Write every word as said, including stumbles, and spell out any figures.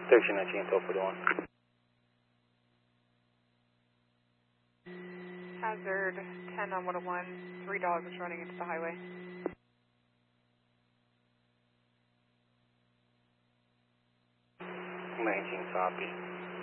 thirteen nineteen, twelve forty-one. Hazard ten on one oh one, three dogs running into the highway. nineteen copy.